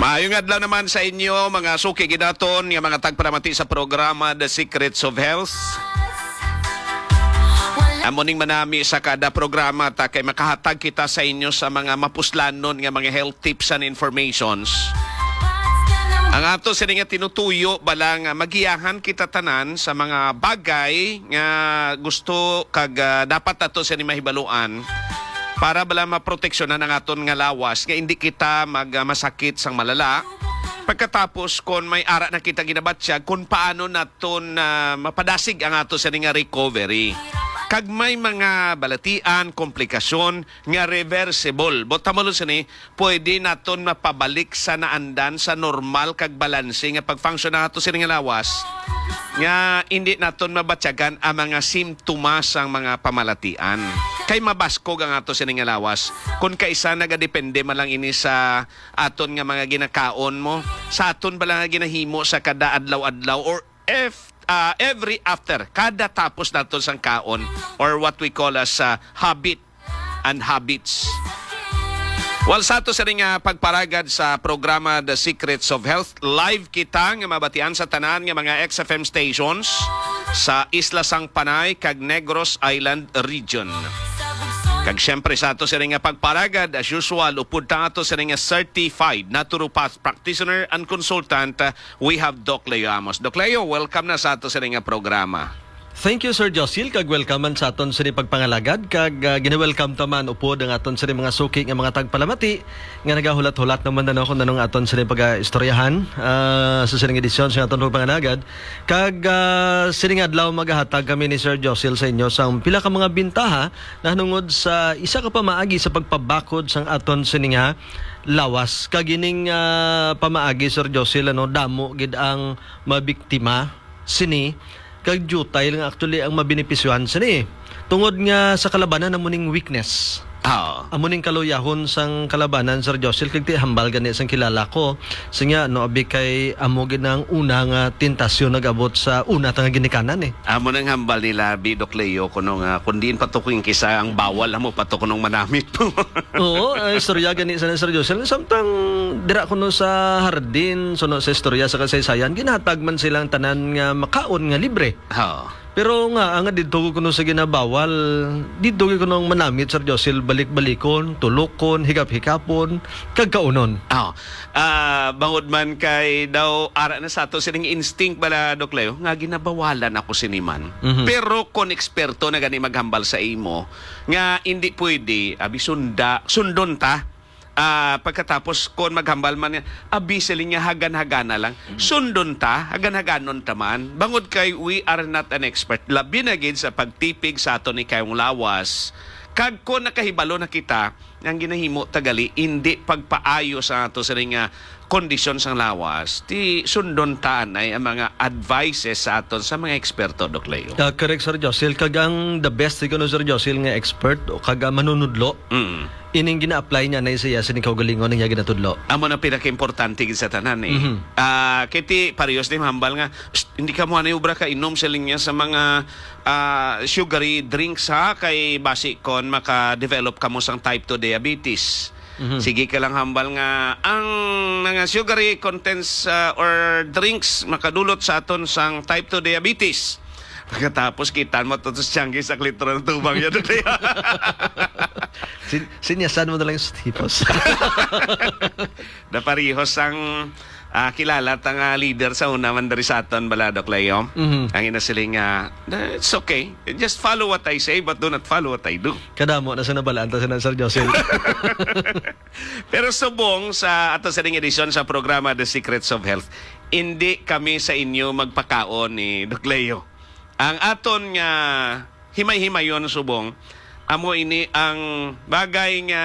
Maayong adlaw naman sa inyo, mga suki ginaton, nga mga tagparamati sa programa The Secrets of Health. Amuning manami sa kada programa ta kay makahatag kita sa inyo sa mga mapuslanon nga mga health tips and informations. Ang ato sini nga tinutuyo balang magiyahan kita tanan sa mga bagay nga gusto kag dapat ato sini mahibaluan para bala maproteksyonan ang aton nga lawas nga hindi kita masakit sang malala. Pagkatapos kung may ara na kita ginabatsyag kung paano naton mapadasig ang ato sa nga recovery. Kag may mga balatian, komplikasyon nga reversible. Botamolo sini, pwede naton mapabalik sa naandan sa normal kag balanse nga pag-function na ato sa nga lawas nga hindi naton mabatyagan ang mga simptomas ang mga pamalatian. Kay mabaskog ang ato sa nga lawas kung kaisa nagadepende malang ini sa aton nga mga ginakaon mo, sa aton bala nga ginahimo sa kada adlaw-adlaw or every after, kada tapos naton sang kaon or what we call as habit and habits. Well, sa ato sa nga pagparagad sa programa The Secrets of Health, live kita nga mabatian sa tanan nga mga XFM stations sa Isla Sang Panay kag Negros Island Region. Kag syempre sa ato sa nga pagparagad, as usual, upod ta ato sa nga certified naturopath practitioner and consultant, we have Doc Leo Amos. Doc Leo, welcome na sa ato sa nga programa. Thank you, Sir Josil. Kag welcome sa aton sa pagpangalagad. Kag gina-welcome taman upod ang aton sa mga suki nga mga tagpalamati nga nagahulat-hulat naman na kung nanong aton sa pag-istoryahan sa sining edisyon sa aton pagpangalagad. Kag sining adlaw maghahatag kami ni Sir Josil sa inyo sa pila ka mga bintaha na hanungod sa isa ka pamaagi sa pagpabakod sang aton sining lawas. Kag ining pamaagi, Sir Josil, damo gid ang mabiktima sini kag jutay lang actually ang mabenepisyohan sini. Tungod nga sa kalabanan na muning weakness. Amuning kaluyahon sang kalabanan, Sir Josil, kag ti hambal gani sang kilala ko. Sinya abi kay amo ginang una nga tentasyon nagabot sa una nga ginikanan Amo nang hambal nila Doc Leo kuno nga kun diin patukuing kisa ang bawal amo patukunong manamit mo. Oo, istorya gani sa Sir Josil. Samtang dira kuno sa hardin, suno sa istorya sa kasaysayan, ginatag man silang tanan nga makaon nga libre. Pero nga, ang dito ko kuno sa ginabawal, dito ko kuno manamit, Sir Josil, balik-balikon, tulokon, higap-higapon, kagkaunon. Bangod man kay daw, ara na sa ato, sining instinct bala, Doc Leo, nga ginabawalan ako siniman. Pero kung eksperto na gani maghambal sa imo, nga hindi pwede, sundon ta, pagkatapos kung maghambal man abiselin niya hagan-hagana lang sundon ta, hagan-haganon taman bangod kay we are not an expert labi na gid sa pagtipig sa ato ni kayong lawas kag kung nakahibalo na kita ang ginahimo tagali hindi pagpaayo sa ato sa nga kondisyon sang lawas ti sundon taan ay ang mga advices sa aton sa mga eksperto, Doc Leo. Correct, Sir Josil. Kagang the best ko no, Sir Josil, nga expert o kaga manunudlo. Ining gina-apply niya na siya sa kaugalingon niya ginatudlo. Amo na pinaka-importante sa tanan kiti parehas din hambal nga hindi ka mo ubra ka inom sa linya sa mga sugary drinks kay basi kon maka-develop ka mo sang type 2 diabetes. Sige ka lang hambal nga ang mga sugary contents or drinks makadulot sa aton sang type 2 diabetes. Pagkatapos kita mo totos tiyanggi sa litro ng tubang yan. Sinyasan mo na lang sa tipos. Na parehas ang kilala tang leader sa una man dari sa aton bala, Doc Leo. Ang inasiling it's okay. Just follow what I say but do not follow what I do. Kadamo na sa nabalaan ta sa Sir Josil. Pero subong sa ato sa edisyon sa programa The Secrets of Health, hindi kami sa inyo magpakaon ni Doc Leo. Ang aton nga himay-himayon subong amo ini ang bagay nga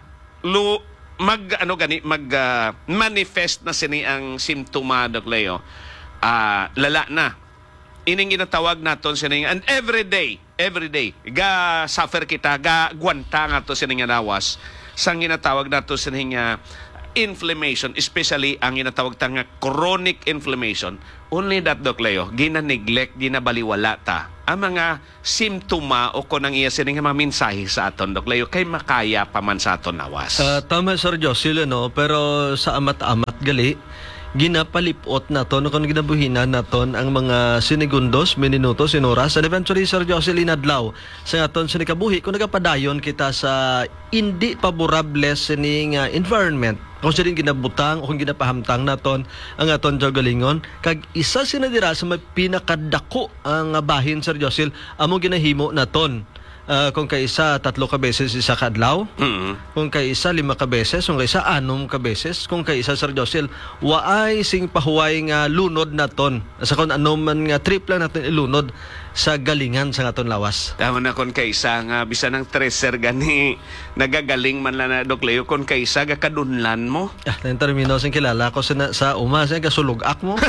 manifest na sini ang simptoma, Doc Leo. Lala na. Ining ginatawag naton sini and every day ga suffer kita ga gwanta nga to sini nga lawas sang ginatawag nato sini nga inflammation, especially ang ginatawag nga chronic inflammation. Only that, Doc Leo, gina-neglect, ginabaliwala ta ang mga simptoma o kung ang iya sining mga mensahe sa aton Dok Leo kay makaya pa man sa aton nawas. Tama Sir Josil, no? Pero sa amat-amat gali, ginapalipot naton kung ginabuhinan naton ang mga sinigundos, minutos, oras, and eventually Sir Josil inadlaw sa aton sinikabuhi kung nagapadayon kita sa hindi paborable sining environment kung siya rin ginabutang o kung ginapahamtang naton ang aton jogalingon kag isa sinadira sa may pinakadako ang bahin Sir Josil amo ginahimo naton. Kung kaisa 3 ka beses isa ka adlaw, kung kaisa 5 ka beses, kung kaisa 6 ka beses, kung kaisa Sir Josil waay sing pahuway nga lunod naton sa kung ano man nga trip lang natin ilunod sa galingan sa aton lawas. Tama na kung kaisa nga bisan ng treasure gani nagagaling man lang na Dok Leo kung kaisa ga kadunlan mo. Yung termino sing kilala ko sa uma sa kasulugak mo.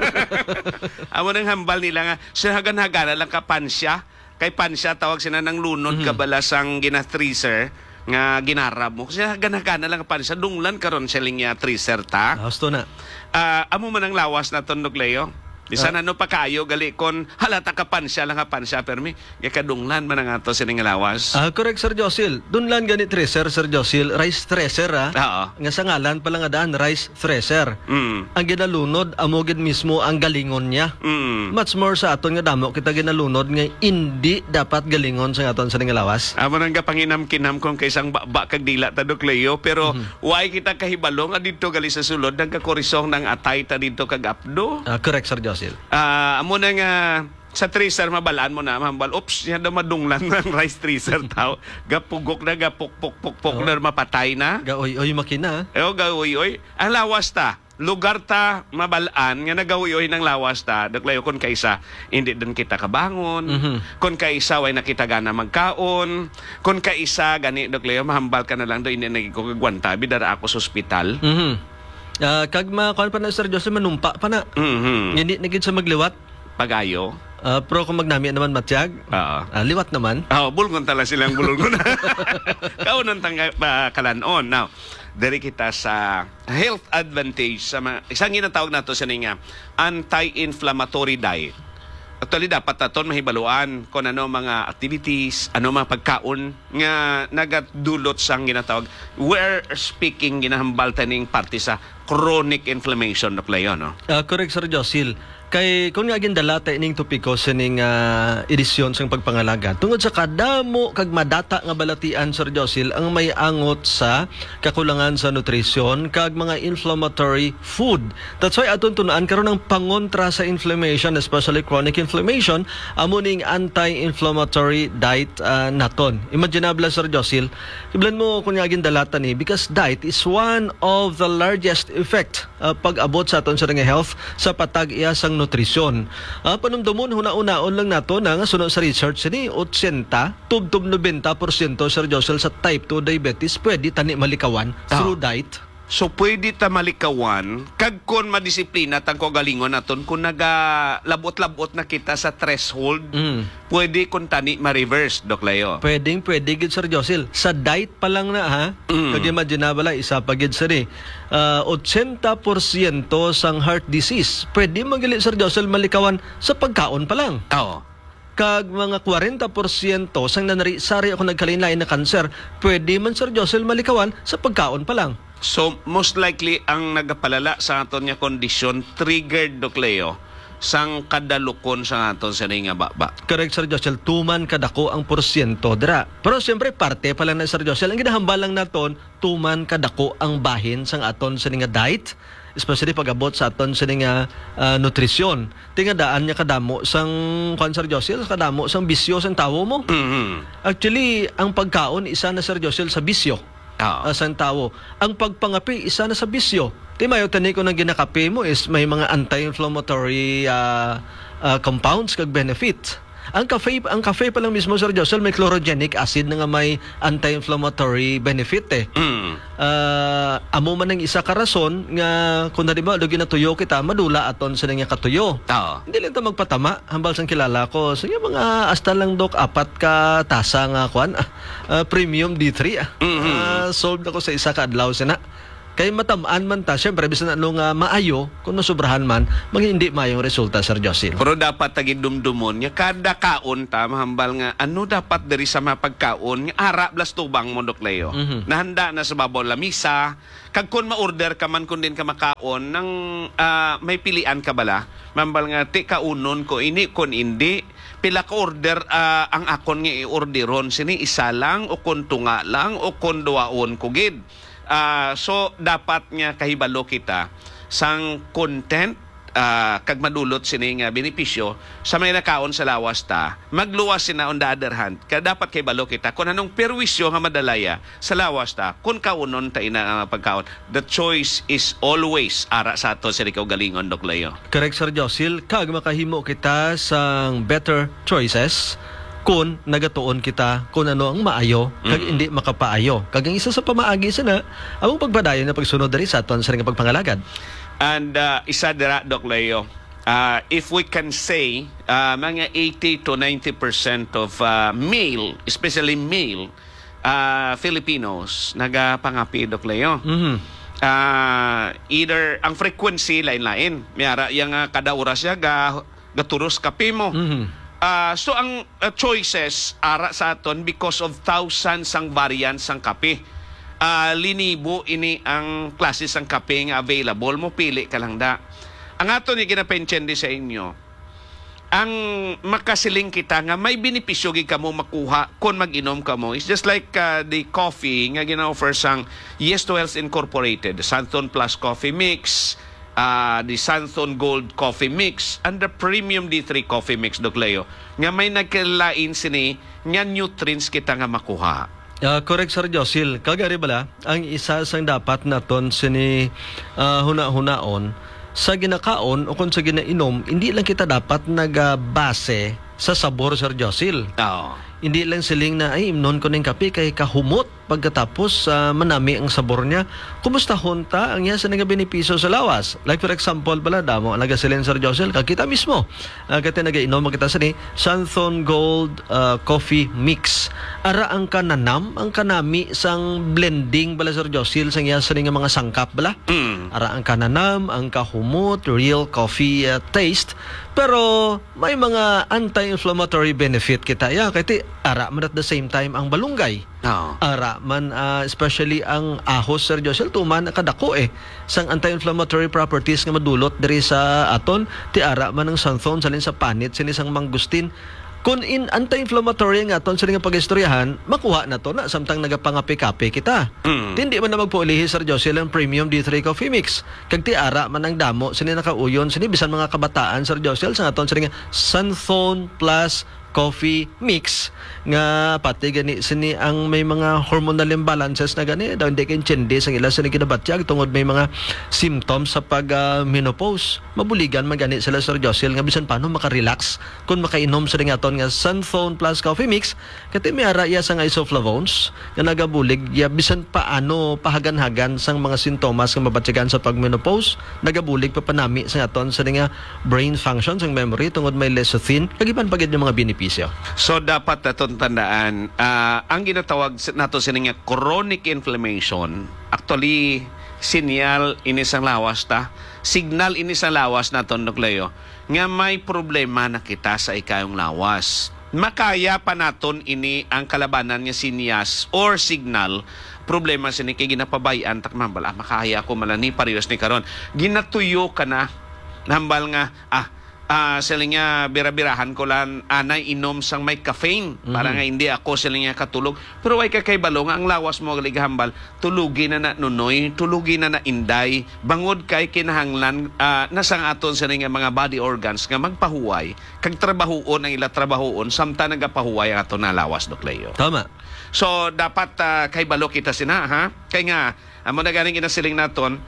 Amo nang hambal nila nga hagan-hagana lang ka pansya. Kay pansya tawag sina ng lunod kabalasang gina-treaser nga ginarab mo. Kasi hagan-hagana lang ka pansya dunglan karon siling ya treaser ta. Gusto na. Amo man ang lawas na ton Dok Leo. Bisan ano pa kayo gali kon halata ka pansya lang ka pansya permi kadunglan man ang ato sining lawas. Correct Sir Josil. Dunlan gani treasure Sir Josil, rice thresher Oo. Nga sa ngalan pala nga daan rice thresher. Ang ginalunod amo gid mismo ang galingon niya. Much more sa aton nga damo kita ginalunod nga hindi dapat galingon sa aton sa lawas. Amo nang kapanginam-kinam kung kaisang ba kag dila ta Dok Leo pero why kita kahibalo nga didto gali sa sulod nang kakorisong ng atay ta didto kag apdo. Correct Sir Josil. Amo na nga sa tracer mabalaan mo na mambal oops yan daw madunglan ng rice tracer tao gapugok na gapuk-puk-puk na mapatay na Gaoy-oy makina. gaoy-oy ang lawas ta lugar ta mabalaan nga nagaoy-oy ng lawas ta Dok Leo kun kaisa hindi din kita kabangon kun kaisa way nakita gana magkaon kun kaisa gani Dok Leo mahambal ka na lang do hindi nagigugwanta bidara ako sa ospital. Kag makuan pa na Sir Joseph manumpa pa na. Hindi nagid sa magliwat. Pagayo. Pero kung magnami naman matyag, liwat naman. Bulgon tala silang bulgon. Kaunon tang kalanon. Now, dari kita sa health advantage sa mga, isang ginatawag nato sa nga anti-inflammatory diet. Actually, dapat naton mahibaluan kung ano mga activities, ano mga pagkaon nga nagadulot sang ginatawag. We're speaking ginahambal taning parte sa chronic inflammation Dok Leo, no? Correct Sir Josil. Kay kung nga gindala ta ining topiko sa ning edisyon sang pagpangalaga tungod sa kadamo kag madata nga balatian Sir Josil ang may angot sa kakulangan sa nutrisyon kag mga inflammatory food. That's why aton tunaan karon ang pangontra sa inflammation, especially chronic inflammation, amo ning anti-inflammatory diet naton. Imaginable Sir Josil, iblan mo kung nga gindala ta ni because diet is one of the largest effect pag-abot sa aton sa nga health sa patag iya sang nutrisyon. Panumdumon huna-unaon lang nato na nga sunod sa research ni 80 tub 90% Sir Josel sa type 2 diabetes pwede tani malikawan through diet. So pwede ta malikawan kag kon madisiplina tang kagalingon naton kung nagalabot-labot na kita sa threshold pwede kun tani ma-reverse Dok Leo. Pwede gid Sir Josel sa diet pa lang na ha. Kag imaginable isa pa gid sa 80% sang heart disease pwede magali Sir Josel malikawan sa pagkaon pa lang. Oo. Kag mga 40% sang nanari-sari ako nagkalain-lain na kanser pwede man Sir Josel malikawan sa pagkaon pa lang. So, most likely, ang nagapalala sa aton nga kondisyon, triggered, Dok Leo, sang kadalukon sa aton sa nga baba. Correct, Sir Josel. Tuman kadako ang porsyento dira. Pero siyempre, parte pala na, Sir Josel. Ang ginahambal lang naton, tuman kadako ang bahin sang aton sa nga diet, especially pag-abot sa aton sa nga nutrisyon. Tingadaan niya kadamo sang Sir Josel, kadamo sang bisyo sang tawo mo. Actually, ang pagkaon, isa na, Sir Josel, sa bisyo. Sang tao. Ang pagpangapi, isa na sa bisyo. Mayo tani ko nang ginakape mo is may mga anti-inflammatory compounds kag benefit. Ang cafe pa lang mismo Sir Josel may chlorogenic acid na nga may anti-inflammatory benefit amo man ang isa ka rason nga kung na diba lagi natuyo kita madula aton sa nga katuyo. Hindi lang ta magpatama hambal sang kilala ko sa mga hasta lang Dok 4 ka tasa nga premium D3 solved ako sa isa ka adlaw sina. Kay matamaan man ta, syempre bisan ano nga maayo, kung masubrahan man, hindi mayong resulta, Sir Josil. Pero dapat tagin dumdumon niya kada kaon ta mahambal nga ano dapat diri sa mapagkaon nga ara blas tubang mo Dok Leo. Nahanda na sa babaw lamisa kag kun ma-order ka man kun din ka makaon nang may pilian ka bala. Mahambal nga ti kaunon ko ini kun hindi pila ka order ang akon nga i-orderon sini isa lang o kun tunga lang o kun duwaon ko gid. So dapat nga kahibalo kita sang content kag madulot sini nga benepisyo sa may nakaon sa lawas ta magluwas sina on the other hand dapat kahibalo kita kung anong perwisyo nga madalaya sa lawas ta kung kaunon ta ina pagkaon. The choice is always ara sa ato sa ikaw galingon Dok Leo. Correct, Sir Josil. Kag makahimo kita sang better choices kung nagatuon kita kung ano ang maayo kag hindi makapaayo. Kag ang isa sa pamaagi sana among pagpadayon na pagsunod diri sa aton sa ring pagpangalagad. And isa dira Dok Leo, if we can say mga 80 to 90% of male, especially male Filipinos nagapangapi Dok Leo. Either ang frequency lain-lain. Mayara yang kada oras ya gaturos kape mo. So ang choices ara sa aton because of thousands ang variants ang kape. Linibo ini ang klase sang kape nga available mo pili ka lang da. Ang ato ni ginapension di sa inyo. Ang makasiling kita nga may benepisyo gid kamo makuha kon mag-inom kamo. It's just like the coffee nga gina-offer sang Yes to Health Incorporated, the Santon Plus Coffee Mix, the Santon Gold Coffee Mix, and the Premium D3 Coffee Mix, Dok Leo, nga may nagkalain sini nga nutrients kita nga makuha. Correct, Sir Josil. Kagari bala, ang isa sang dapat naton sini huna-hunaon sa ginakaon o kung sa ginainom, hindi lang kita dapat nagbase sa sabor, Sir Josil. Hindi lang siling na ay imnon ko ng kape kay kahumot pagkatapos manami ang sabor niya. Kumusta hunta ang iya sa benepisyo sa lawas? Like for example pala damo ang nagasilin Sir Josel kita mismo. Kaya nagainom kita sa ni Santon Gold Coffee Mix. Ara ang kananam ang kanami sang blending bala Sir Josel sang iya sa mga sangkap bala. Ara ang kananam ang kahumot real coffee taste. Pero may mga anti-inflammatory benefit kita ya kaya ara man at the same time ang balunggay. Ara man especially ang ahos Sir Josel tuman kadako sang anti-inflammatory properties nga madulot diri sa aton ti ara man ang santhon salin sa panit sinisang mangustin kun in anti-inflammatory nga aton sa nga pagistoryahan makuha na to na samtang nagapangapi-kape kita. Hindi man na magpuulihi Sir Josel ang Premium D3 Coffee Mix kag ti ara man ang damo sini nakauyon sini bisan mga kabataan Sir Josel sa aton sa nga Santhon Plus Coffee Mix nga pati gani sini ang may mga hormonal imbalances na gani daw hindi kin chindi sang ila sini kinabatyag tungod may mga symptoms sa pag menopause mabuligan magani sila Sir Josel nga bisan paano makarelax kung makainom sa nga aton nga Santhon Plus Coffee Mix kati may ara iya sang isoflavones nga nagabulig ya bisan paano pahagan-hagan sang mga sintomas nga mabatyagan sa pagmenopause nagabulig pa panami sa aton sa nga brain function sang memory tungod may lecithin kagiban pagid yung mga benepisyo. So dapat naton tandaan ang ginatawag nato sini nga chronic inflammation actually sinyal ini sang lawas ta signal ini sang lawas naton Dok Leo nga may problema na kita sa ikayong lawas. Makaya pa naton ini ang kalabanan nga sinyas or signal problema sini kay ginapabayan takman bala makaya ko malani parehas ni karon ginatuyo ka na hambal nga siling nga bira-birahan ko lang anay inom sang may caffeine para nga hindi ako siling nga katulog pero way ka kay balo nga ang lawas mo galigahambal tulugi na nunoy tulugi na inday bangod kay kinahanglan nasang aton siling nga mga body organs nga magpahuway kag trabahoon ang ila trabahoon samtang nagapahuway ang aton na lawas Dok Leo. Tama. So dapat kay balo kita sina kay nga amo na ganing inasiling naton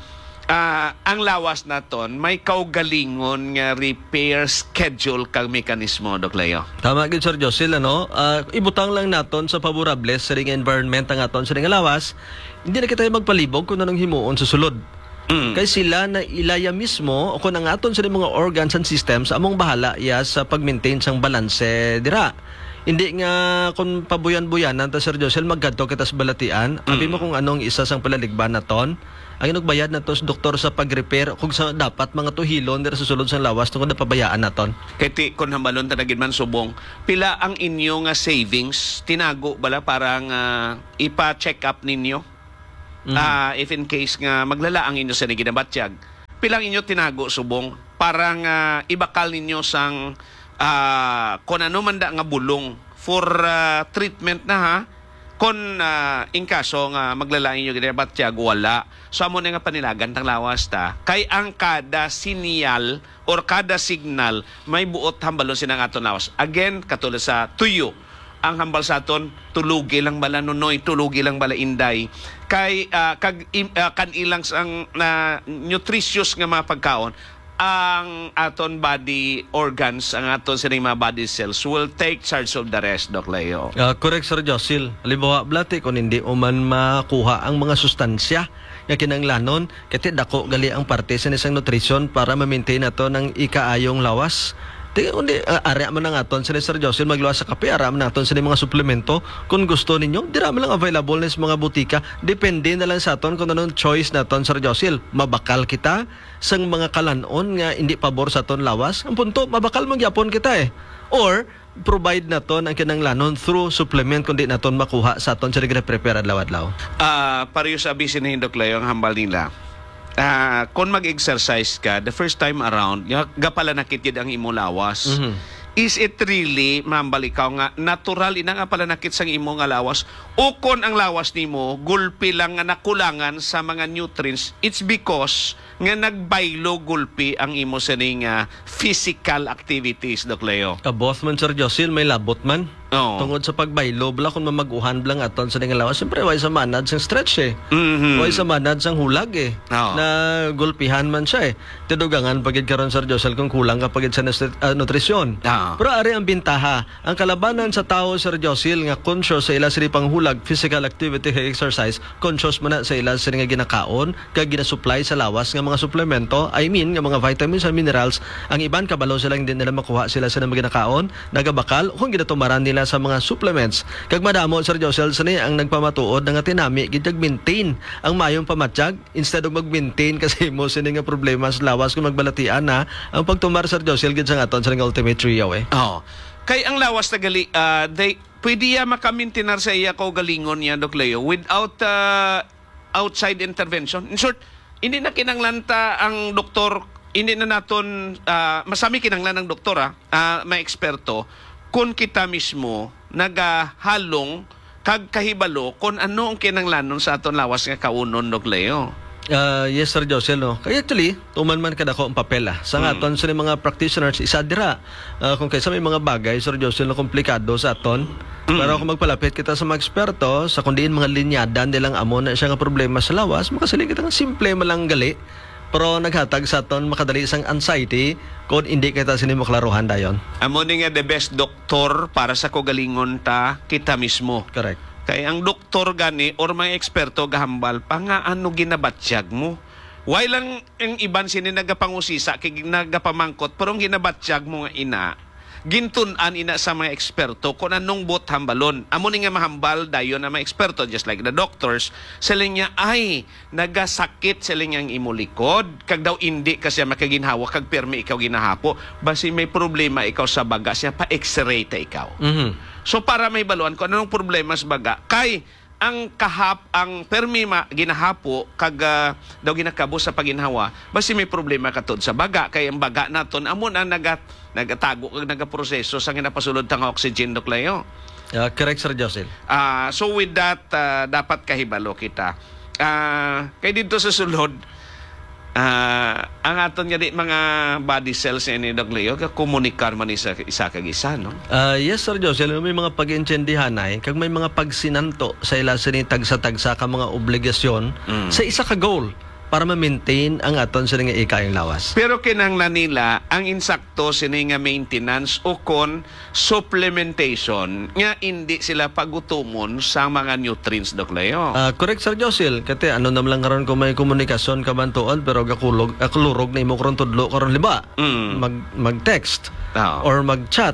ang lawas naton may kaugalingon nga repair schedule kag mekanismo Dok Leo. Tama gid Sir Josel ibutang lang naton sa favorable sa ring environment ang aton sa ring lawas hindi na kita magpalibog kung anong himuon sa sulod. Kay sila na ilaya mismo o kung ang aton sa mga organs and systems among bahala ya sa pag-maintain sang balanse dira. Hindi nga kung pabuyan-buyanan ta Sir Josel maggadto kita sa balatian abi mo kung anong isa sang palaligban naton ang inugbayad na to sa doktor sa pag-repair kung sa dapat mga tuhilon dira sa sulod sa lawas tungod na pabayaan naton. Kay ti kon hambalon tanagid man subong, pila ang inyo nga savings tinago bala parang ipa-check up ninyo? If in case nga maglala ang inyo sa ginabatyag, pilang inyo tinago subong parang ibakal ninyo sang kung ano man da nga bulong for treatment na ha, kung in kaso nga maglalain nyo ginabatyag wala, so amo na nga panilagan tang lawas ta kay ang kada sinyal or kada signal may buot hambalon sinang aton lawas. Again katulad sa tuyo, ang hambal sa aton tulugi lang bala nunoy, tulugi lang bala inday kay kan ilang sang nutritious nga mga pagkaon, ang aton body organs, ang aton sining mga body cells will take charge of the rest, Doc Leo. Correct, Sir Josil. Halimbawa, blati, kung hindi uman makuha ang mga sustansya nga kinanglanon, kati dako gali ang parte sa isang nutrition para ma-maintain nato ng ikaayong lawas. Kundi ari man ang aton sa Sir Josil magluwas sa kape, ara man aton sa mga suplemento kung gusto ninyo, dira man lang available sa mga butika, depende na lang sa aton kung anong choice naton Sir Josil. Mabakal kita sang mga kalanon nga hindi pabor sa aton lawas, ang punto mabakal magyapon kita or provide naton ang kinanglanon through supplement kundi naton makuha sa aton sa prepare adlaw-adlaw. Pareho sa bisin ni Doc Leo ang hambal nila. Kung mag-exercise ka, the first time around, gapala nakit yun ang imo lawas. Is it really, mambal ikaw nga, natural ina nga pala nakit sang imo nga lawas? O kung ang lawas nimo gulpi lang nga nakulangan sa mga nutrients, it's because nga nagbaylo gulpi ang imo sa physical activities, Doc Leo. Both man, Sir Josil, may labot man. Tungod sa pagbaylo, bala kung mamaguhan blang aton sa nga lawas, siyempre, way sa manad sang stretch way sa manad sang hulag na gulpihan man siya Tidugangan pagid karon Sir Josil kung kulang ka pagid sa nutrisyon. Pero ari ang bintaha, ang kalabanan sa tao Sir Josil nga conscious sa ila sini panghulag, physical activity, exercise, conscious man na sa ila sini nga ginakaon, kag ginasupply sa lawas nga mga suplemento, I mean nga mga vitamins and minerals, ang iban kabalo sila hindi nila makuha sila sa mga ginakaon, nagabakal kung ginatumaran nila sa mga supplements. Kag madamo Sir Josil sini ang nagpamatuod nga tinami gid maintain ang mayong pamatyag instead of mag-maintain kasi mo sini nga problema sa lawas kung magbalatian na ang pagtumar Sir Josil gid sa aton sa ultimate trio Kay ang lawas na gali, pwede ya makamintinar sa iya ko galingon niya, Doc Leo, without outside intervention. In short, hindi na kinanglanta ang doktor, hindi na naton, masami kinanglan ng doktor, may eksperto, kung kita mismo nagahalong kag kahibalo kung ano ang kinanglanon sa aton lawas nga kaunon, Doc Leo. Yes, Sir Josil, no? Kaya actually, tuman man kadako ang papel sa aton sa mga practitioners, isa dira. Kung kaysa may mga bagay, Sir Josil, na komplikado sa aton, pero kung magpalapit kita sa mga eksperto, sa kundiin mga linyadan nilang amon na siya nga problema sa lawas, makasali kita ng simple malang gali, pero naghatag sa aton makadali isang anxiety kung hindi kita sini maklaruhan dayon. Amo ni nga the best doktor para sa kogalingon ta kita mismo. Correct. Kay ang doktor gani or mga eksperto gahambal pa nga ano ginabatyag mo. Why lang ang iban sini nagapangusisa kay nagapamangkot pero ang ginabatyag mo nga ina gintun-an ina sa mga eksperto kung anong bot hambalon. Amo ni nga mahambal dayon na mga eksperto just like the doctors sila niya ay nagasakit sila niyang imulikod kag daw hindi kasi makaginhawa kag permi ikaw ginahapo basi may problema ikaw sa baga siya pa x-ray ta ikaw. So para may baluan kung anong problema sa baga kay ang permi ginahapo kag daw ginakabo sa paginhawa basi may problema katod sa baga kay ang baga naton amon ang nagatago kag nagaproseso sa ginapasulod tang oxygen, Doc Leo. Correct, Sir Josil. So with that dapat kahibalo kita. Kay dito sa sulod ang aton nga di mga body cells ni Doc Leo komunikar man isa kag isa, no? Yes, Sir Josil, may mga pag-intindihan kag may mga pagsinanto sa ila sini tagsa-tagsa ka mga obligasyon sa isa ka goal para ma-maintain ang aton sa nga ikaayong lawas. Pero kinahanglan nila ang insakto sini nga maintenance o kon supplementation nga hindi sila pagutumon sa mga nutrients, Doc Leo. Correct, Sir Josil. Kati ano naman lang karon kung may komunikasyon ka man tuod pero kakulurog na imo karon tudlo karon liba. Mag-text or mag-chat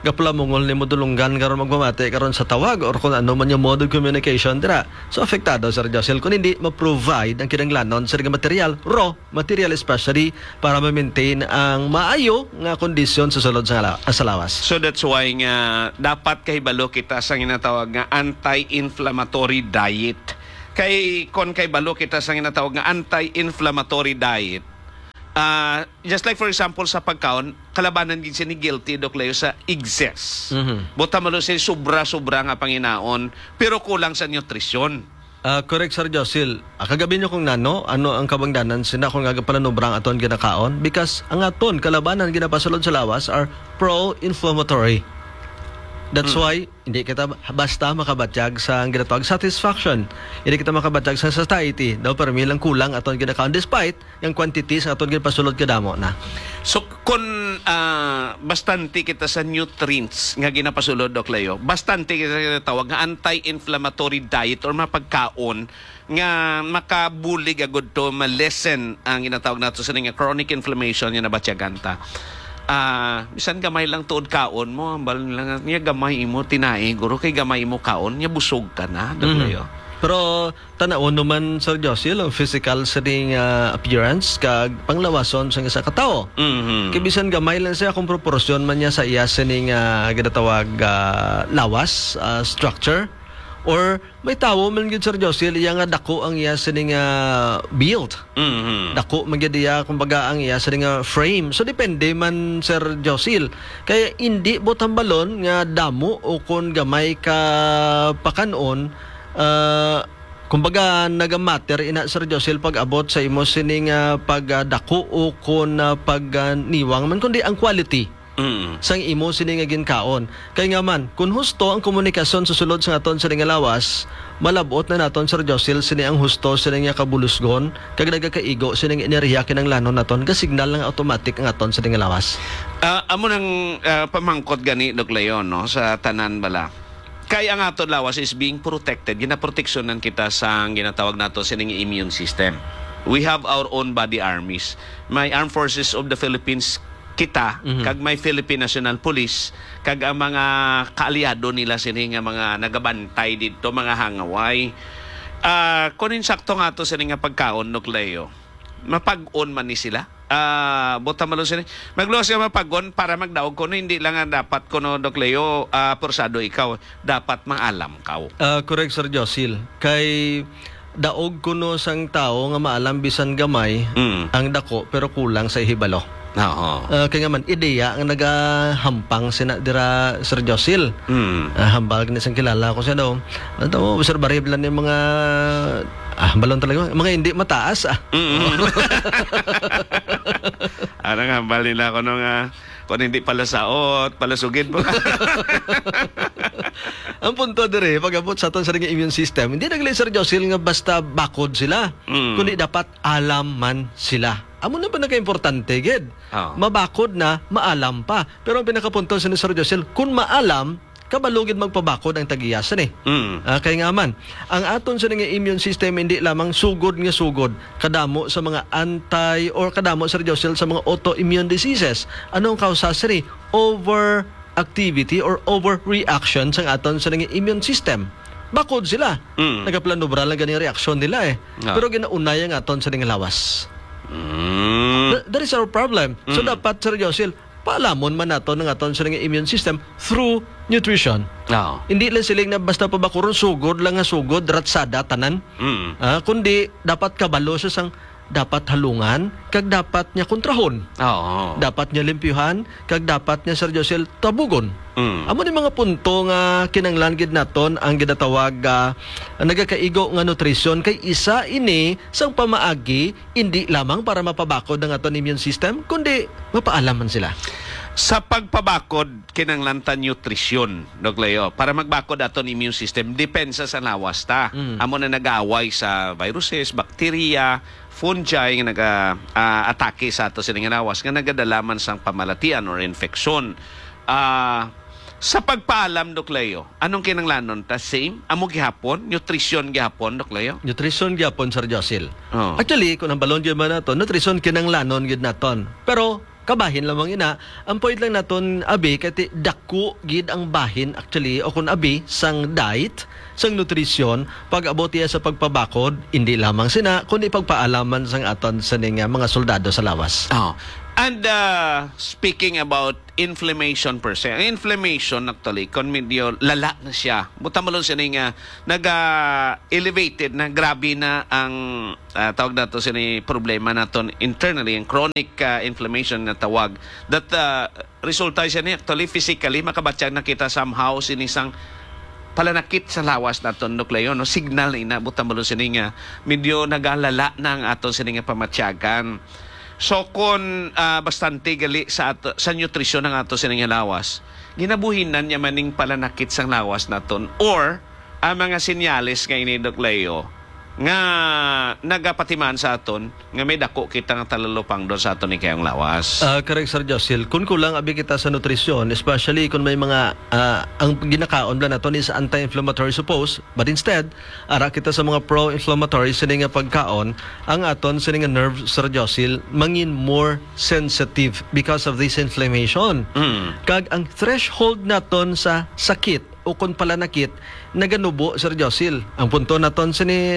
gapula mongol ni mo dulunggan karon magmamati karon sa tawag or kung ano man yung mode of communication dira. So apektado Sir Josel kung hindi ma-provide ang kinahanglanon sa material, raw material especially para ma-maintain ang maayo nga kondisyon sa sulod sa lawas. So that's why nga dapat kahibalo kita sa ginatawag nga anti-inflammatory diet. Kay balo kita sa ginatawag nga anti-inflammatory diet. Just like for example sa pagkaon, kalabanan gid siya ni guilty Doc Leo sa excess. Buta malo siya sobra-sobra nga panginaon pero kulang sa nutrisyon. Correct Sir Josil. Kagabi nyo kung ano ang kabangdanan sina kung gagapalanubrang aton ginakaon because ang aton kalabanan ginapasulod sa lawas are pro-inflammatory. That's why hindi kita basta makabatyag sa ginatawag satisfaction. Hindi kita makabatyag sa satiety. Daw permi lang kulang aton ginakaon despite yung quantity sa aton ginapasulod kadamo na. So kung bastante kita sa nutrients nga ginapasulod Doc Leo, bastante kita tawag nga anti-inflammatory diet or mapagkaon nga makabulig agud to ma-lessen ang ginatawag nato sa nga chronic inflammation nga nabatyaganta. Bisan gamay lang tuod kaon mo, ambal lang niya gamay imo tinae, guro kay gamay imo kaon, niya busog ka na, Doc Leo. Pero tanaon naman Sir Josil ang physical sa ding appearance kag panglawason sa isa ka tawo. Kay bisan gamay lang siya kung proporasyon man niya sa iya sining ginatawag lawas structure or may tawo man gid Sir Josil iya nga dako ang iya sining build. Dako man gid iya kumbaga ang iya sining frame. So depende man Sir Josil. Kaya hindi botang balon nga damo o kon gamay ka pakanon kumbaga nagamatter ina Sir Josil pag abot sa imo sining pagdako o kon pagniwang man kundi ang quality sang imo sining ginkaon. Kay nga man kun husto ang komunikasyon sa sulod sa aton sa lawas, malabot na naton Sir Josil sini ang husto sining kabulusgon kag nagakaigo sining enerhiya kinanglanon naton ka signal lang automatic ang aton sa lawas. Amo nang pamangkot gani Doc Leo no sa tanan bala. Kaya ang aton lawas is being protected. Ginaproteksyonan kita sa ginatawag nato sining immune system. We have our own body armies. May Armed Forces of the Philippines kita, kag may Philippine National Police, kag ang mga kaalyado nila sini nga mga nagabantay dito, mga hangaway. Kung insakto nga to sini nga pagkaon, Doc Leo, mapag-on man ni sila. Bota malo sini. Magluwas ka mapag-on para magdaog kuno hindi lang nga dapat kuno Doc Leo porsado ikaw, dapat maalam kaw. Correct Sir Josil. Kay daog kuno sang tao nga maalam bisan gamay ang dako pero kulang sa ihibalo. Kaya nga man, ideya ang nagahampang sina dira Sir Josil. Hambal na isang kilala ko siya daw. Ano mo, Sir Barib lang yung mga balon talaga. Mga hindi mataas. Arang hambal nila ko nung kung hindi palasaot, palasugid mo. Ang punto dire, pag-abot sa aton sa immune system, hindi naglay Sir Josil nga basta bakod sila. Kundi dapat alam man sila. Amo na pa naka-importante, gid. Mabakod na, maalam pa. Pero ang pinakapunto sa ni Sir Josil, kung maalam, kabalugid magpabakod ang tagiyasan kaya nga man, ang aton sa nga immune system hindi lamang sugod nga sugod kadamo sa mga kadamo Sir Josil sa mga autoimmune diseases. Anong kausasari? Overactivity or overreaction sa aton sa nga immune system. Bakod sila. Nagaplanobra lang ganyan reaksyon nila Pero ginaunay ang aton sa nga lawas. That is our problem. So dapat Sir Josil, paalamon man nato ng aton sa nga immune system through nutrition. Hindi lang siling na basta pabakuron sugod lang nga sugod ratsada tanan. Kundi dapat kabalo sa sang dapat halungan kag dapat niya kontrahon. Dapat niya limpyuhan kag dapat niya Sir Josil tabugon. Amo ni mga punto nga kinanglan gid naton ang ginatawag nagakaigo nga nutrition kay isa ini sang pamaagi hindi lamang para mapabakod ang aton immune system kundi mapaalaman sila. Sa pagpabakod kinanglantan nutrisyon, Doc Leo, para magbakod aton immune system depensa sa lawas ta. Amo na nag-aaway sa viruses, bakterya, fungi nga naga-atake sa ato sining lawas nga nagadalaman sang pamalatian or infeksyon. Sa pagpaalam, Doc Leo, anong kinanglanon ta? Same? Amo gihapon? Nutrition gihapon, Doc Leo? Nutrition gihapon Sir Josil. Actually, kung ang balon gyud man nato, nutrition kinanglanon gid naton. Pero kabahin lamang ina. Ang point lang naton abi kay dako gid ang bahin actually o kun abi sang diet, sang nutrisyon pag abot iya sa pagpabakod hindi lamang sina kundi pagpaalaman sang aton sa mga soldado sa lawas. Oh. And speaking about inflammation per se, ang inflammation actually, kung medyo lala na siya, buta mo lang siya nga nag-elevated na grabe na ang tawag na to siya problema naton internally, ang chronic inflammation na tawag, that resulta siya ni actually physically, makabatyag na kita somehow sinisang palanakit sa lawas naton nukleo, no? Signal na inabutan mo lang siya nga medyo nagalala na ang aton siya nga pamatyagan. So kung bastante gali sa nutrisyon ng ato sining lawas, ginabuhinan niya maning palanakit sang lawas naton or ang mga senyales nga ini Doc Leo nga nagapatiman sa aton nga may dako kita nga talalupang doon sa aton ni kayong lawas. Correct, Sir Josil. Kung kulang abi kita sa nutrisyon, especially kung may mga ang ginakaon ba naton is anti-inflammatory suppose, but instead ara kita sa mga pro-inflammatory sini nga pagkaon, ang aton sini nga nerve, Sir Josil, mangin more sensitive because of this inflammation. Kag ang threshold naton sa sakit o kung palanakit naganubo, Sir Josil. Ang punto naton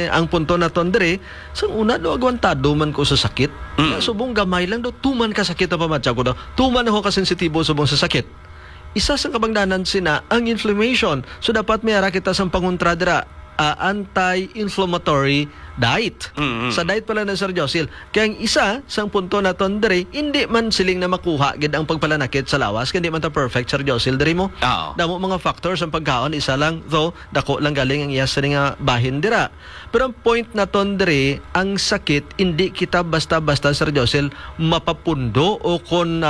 dire sang una do agwantado man ko sa sakit. Subong gamay lang do tuman ka sakit pa matya ko do. Tuman ako ka sensitibo subong sa sakit. Isa sa kabangdanan sina ang inflammation. So dapat may ara kita sang pangontra dira anti-inflammatory diet. Sa diet pala na Sir Josil. Kaya ang isa sang punto naton dire hindi man siling na makuha gid ang pagpalanakit sa lawas kundi man ta perfect, Sir Josil diri mo. Damo mga factors ang pagkaon isa lang though dako lang galing ang iya sa nga bahin dira. Pero ang point naton dire ang sakit hindi kita basta-basta, Sir Josil, mapapundo o kon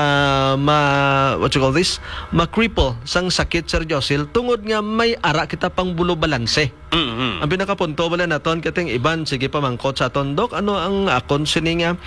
ma-cripple sang sakit, Sir Josil, tungod nga may ara kita pang bulo balanse. Ang pinakapunto wala naton kating iban sige pamangkot sa aton dok ano ang akon sini nga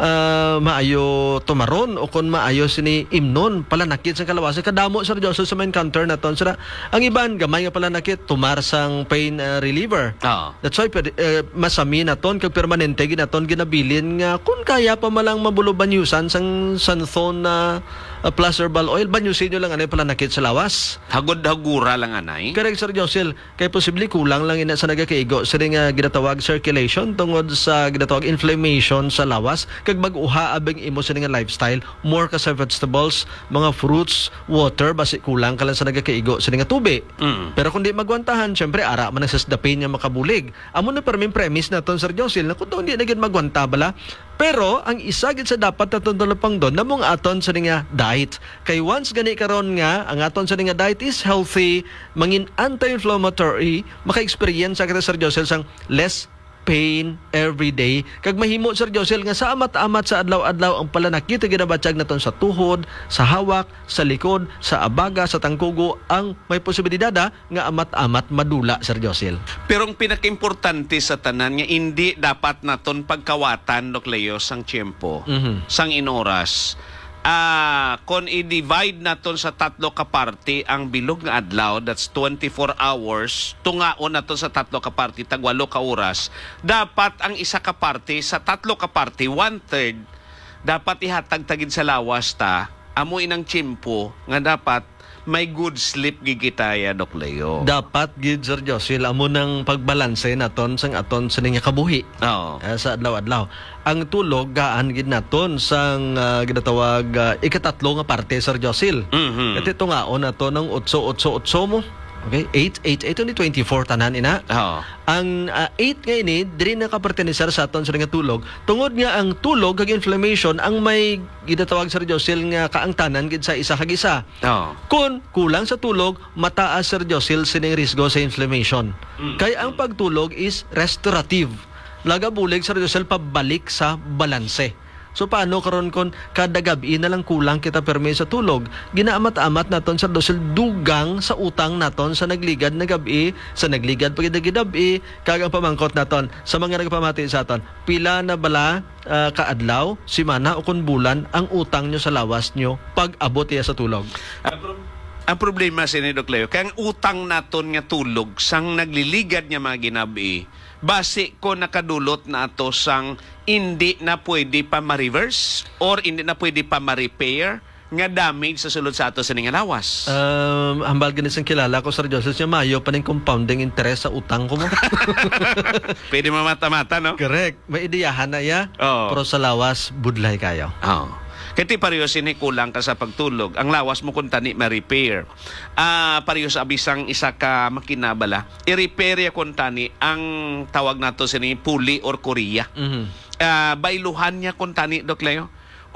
maayo tumaron o kon maayo sini imnon palanakit sa kalawas kadamo, Sir Joseph, sa main counter naton sira ang iban gamay nga palanakit tumar sang pain reliever. That's why masami naton kag permanente ginaton ginabilin nga kun kaya pa malang mabulo banyusan sang santhon na plus herbal oil banyusin nyo lang anay palanakit sa lawas. Hagod-hagura lang anay. Correct, Sir Josel. Kaya posible kulang lang ina sa nagakaigo sa nga ginatawag circulation tungod sa ginatawag inflammation sa lawas kag mag-uha abing imo sa nga lifestyle more ka sa vegetables, mga fruits, water basi kulang ka lang sa nagakaigo sa nga tubi. Pero kung di magwantahan, syempre ara man sa dapin nga makabulig. Amo na permin premise naton, Sir Josel, na kung di na gid magwanta bala. Pero ang isa gid sa dapat natutulong pang doon namong aton sa nga diet. Kay once gani karon nga ang aton sa nga diet is healthy, mangin anti-inflammatory, maka-experience kita, Sir Josel, sang less pain every day. Kag mahimo, Sir Josel, nga sa amat-amat sa adlaw-adlaw ang palanakit ginabatyag naton sa tuhod, sa hawak, sa likod, sa abaga, sa tangkugo, ang may posibilidad nga amat-amat madula, Sir Josel. Pero ang pinakaimportante sa tanan nga hindi dapat naton pagkawatan, Doc Leo, sang tiyempo, sang inoras. Kung i-divide naton sa tatlo ka parte ang bilog nga adlaw, that's 24 hours, tungaon naton sa tatlo ka parte tag 8 ka oras, dapat ang isa ka parte sa tatlo ka parte 1/3 dapat ihatag tagid sa lawas ta amo inang tiyempo nga dapat may good sleep gigitaya, Doc Leo. Dapat gid, Sir Josel, amo nang pagbalanse naton sang aton sa nga kabuhi. Sa adlaw-adlaw. Ang tulog gaan gid naton sang ginatawag ikatatlo nga parte, Sir Josel. Kasi tungaon nato ng 8 mo. Okay, 8 only 24 tanan ina. Ang 8 nga ini diri nakaperteneser sa aton sa nga tulog. Tungod nga ang tulog kag inflammation ang may ginatawag, Sir Josel, nga kaangtanan gid sa isa kag isa. Kun kulang sa tulog, mataas, Sir Josel, sining risgo sa inflammation. Kay ang pagtulog is restorative. Laga bulig, Sir Josel, pabalik sa balanse. So paano karon kon kada gabi na lang kulang kita permi sa tulog, ginaamat-amat naton sa dosel dugang sa utang naton sa nagligad na gabi, sa nagligad pagid gabi, kag ang pamangkot naton sa mga nagpamati sa aton, pila na bala kaadlaw, simana o kun bulan ang utang nyo sa lawas nyo pag abot iya sa tulog. Ang problema sa ni Doc Leo, kaya ang utang naton nga tulog sang nagliligad nga mga ginabi, base ko nakadulot na ato sang hindi na pwede pa ma-reverse or hindi na pwede pa ma-repair nga damage sa sulod sa ato sa nga lawas. Hambal ganis ang kilala ko, Sir Joseph, siya mayo pa ning compounding interest sa utang ko mo. Pwede mamata-mata, no? Correct. May ideyahan na ya, Oo. pero sa lawas, budlay kayo. Oh. Kati pareho kulang ka sa pagtulog. Ang lawas mo kung tani ma-repair. Pareho sa abisang isa ka makinabala. I-repair ya kung tani ang tawag nato sini puli or Korea. Mhm. Bailuhan niya kung tani, Dok Leo.